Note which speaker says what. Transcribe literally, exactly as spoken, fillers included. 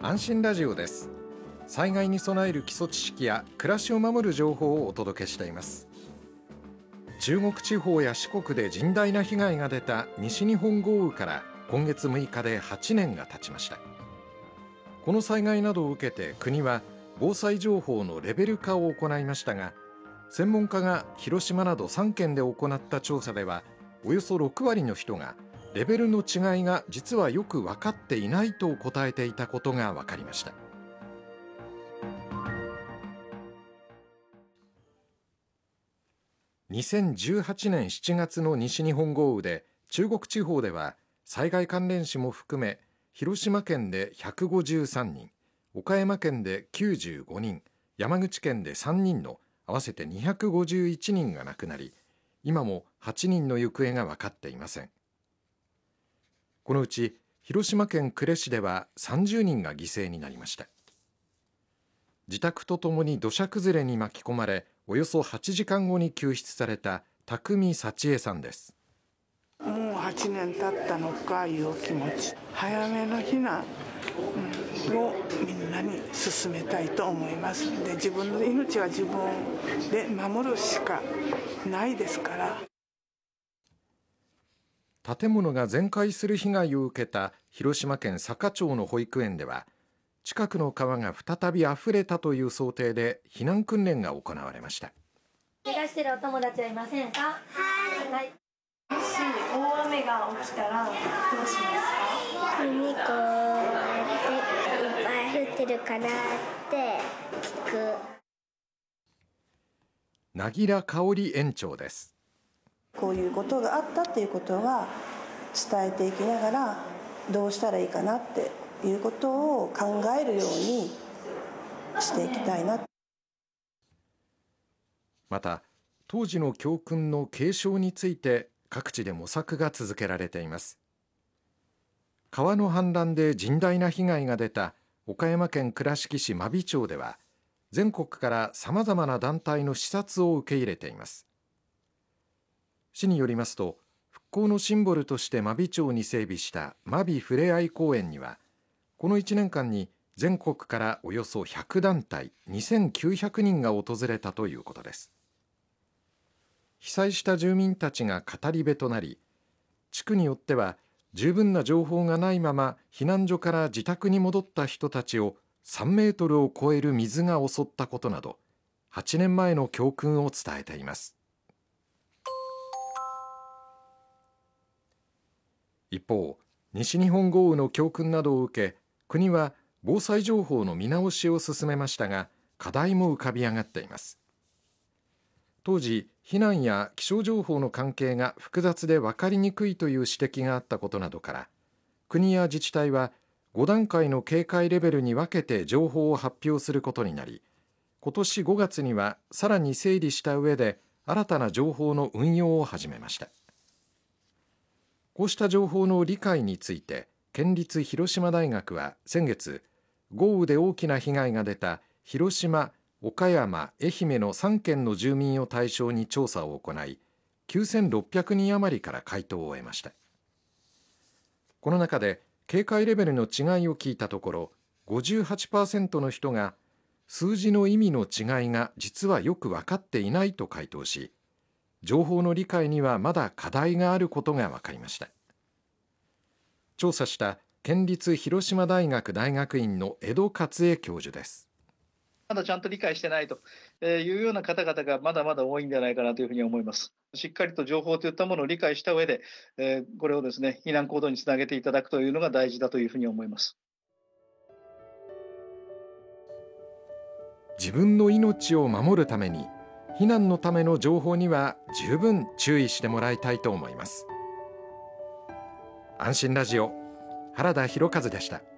Speaker 1: 安心ラジオです。災害に備える基礎知識や暮らしを守る情報をお届けしています。中国地方や四国で甚大な被害が出た西日本豪雨から今月むいかではちねんが経ちました。この災害などを受けて国は防災情報のレベル化を行いましたが、専門家が広島などさんけんで行った調査では、およそろくわりの人がレベルの違いが実はよく分かっていないと答えていたことが分かりました。にせんじゅうはちねんしちがつの西日本豪雨で中国地方では災害関連死も含め広島県でひゃくごじゅうさんにん、岡山県できゅうじゅうごにん、山口県でさんにんの合わせてにひゃくごじゅういちにんが亡くなり、今もはちにんの行方が分かっていません。このうち広島県呉市ではさんじゅうにんが犠牲になりました。自宅とともに土砂崩れに巻き込まれ、およそはちじかんごに救出された匠幸恵さんです。
Speaker 2: もうはちねん経ったのかいう気持ち、早めの避難をみんなに進めたいと思いますので、自分の命は自分で守るしかないですから。
Speaker 1: 建物が全壊する被害を受けた広島県坂町の保育園では、近くの川が再び溢れたという想定で避難訓練が行われました。
Speaker 3: 怪我してるお友達はいませんか？
Speaker 4: はい、
Speaker 3: はい。もし大雨が起きたらどうしますか？
Speaker 4: 海こうやっていっぱい降ってるからって聞く。
Speaker 1: なぎら香織園長です。
Speaker 5: こういうことがあったっていうことは伝えていきながら、どうしたらいいかなっていうことを考えるようにしていきたいな。
Speaker 1: また当時の教訓の継承について各地で模索が続けられています。川の氾濫で甚大な被害が出た岡山県倉敷市真備町では、全国からさまざまな団体の視察を受け入れています。市によりますと、復興のシンボルとして真備町に整備した真備ふれあい公園には、このいちねんかんに全国からおよそひゃくだんたいにせんきゅうひゃくにんが訪れたということです。被災した住民たちが語り部となり、地区によっては十分な情報がないまま避難所から自宅に戻った人たちをさんメートルを超える水が襲ったことなど、はちねんまえの教訓を伝えています。一方、西日本豪雨の教訓などを受け、国は防災情報の見直しを進めましたが、課題も浮かび上がっています。当時、避難や気象情報の関係が複雑で分かりにくいという指摘があったことなどから、国や自治体はごだんかいの警戒レベルに分けて情報を発表することになり、今年ごがつにはさらに整理した上で新たな情報の運用を始めました。こうした情報の理解について、県立広島大学は先月、豪雨で大きな被害が出た広島、岡山、愛媛のさんけんの住民を対象に調査を行い、きゅうせんろっぴゃくにん余りから回答を得ました。この中で警戒レベルの違いを聞いたところ、ごじゅうはちパーセント の人が数字の意味の違いが実はよく分かっていないと回答し、情報の理解にはまだ課題があることが分かりました。調査した県立広島大学大学院の江戸勝恵教授です。
Speaker 6: まだちゃんと理解してないというような方々がまだまだ多いんじゃないかなというふうに思います。しっかりと情報といったものを理解した上で、これをですね、避難行動につなげていただくというのが大事だというふうに思います。
Speaker 1: 自分の命を守るために、避難のための情報には十分注意してもらいたいと思います。安心ラジオ、原田博和でした。